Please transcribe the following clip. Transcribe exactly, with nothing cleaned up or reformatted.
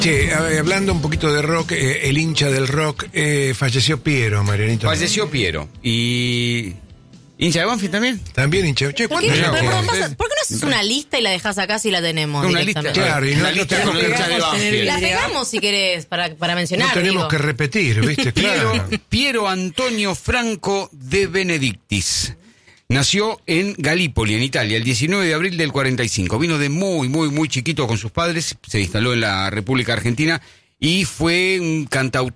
Che, a ver, hablando un poquito de rock, eh, el hincha del rock, eh, falleció Piero, Marianito. Falleció Piero. Y... ¿hincha de Banfield también? También hincha. Che, ¿Por ¿cuánto qué, ya pero, queda? ¿por qué no- ¿por qué no haces una lista y la dejas acá si la tenemos? Una lista, directamente? Claro, y no- una no lista tenemos con que- hincha de Banfield. La pegamos si querés, para, para mencionar. No tenemos digo. que repetir, ¿viste? Piero, Claro. Piero Antonio Franco de Benedictis. Nació en Galípoli, en Italia, el diecinueve de abril del cuarenta y cinco. Vino de muy, muy, muy chiquito con sus padres, se instaló en la República Argentina y fue un cantautor